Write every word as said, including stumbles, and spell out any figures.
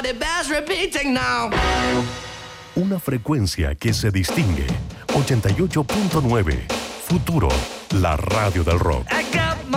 be best repeating now. Una frecuencia que se distingue. ochenta y ocho punto nueve. Futuro, la radio del rock.